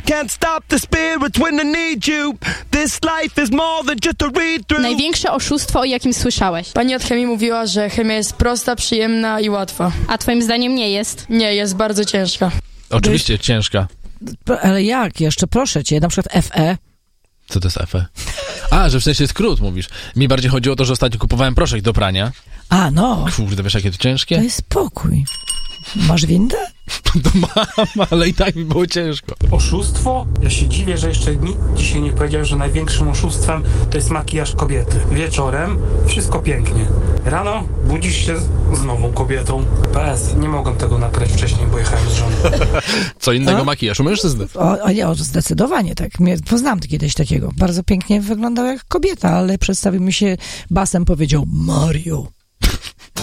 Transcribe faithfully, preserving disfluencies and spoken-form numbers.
can't stop the spirits when I need you. This life is more than just a read-through. Największe oszustwo, o jakim słyszałeś? Pani od chemii mówiła, że chemia jest prosta, przyjemna i łatwa. A twoim zdaniem nie jest? Nie, jest bardzo ciężka. Oczywiście jest ciężka. Ale jak? Jeszcze proszę cię, na przykład F E. Co to jest F E? A, że w sensie skrót mówisz. Mi bardziej chodziło o to, że ostatnio kupowałem proszek do prania. A, no. Kurde, wiesz, jakie to ciężkie? Daj spokój. Masz windę? To mam, ale i tak mi było ciężko. Oszustwo? Ja się dziwię, że jeszcze nikt dzisiaj nie powiedział, że największym oszustwem to jest makijaż kobiety. Wieczorem wszystko pięknie. Rano budzisz się z nową kobietą. P S. Nie mogłem tego nagrać wcześniej, bo jechałem z żoną. Co innego A? makijaż u mężczyzny. O, o nie, o, zdecydowanie tak. Mnie, poznałam kiedyś takiego. Bardzo pięknie wyglądał jak kobieta, ale przedstawił mi się basem, powiedział Mario.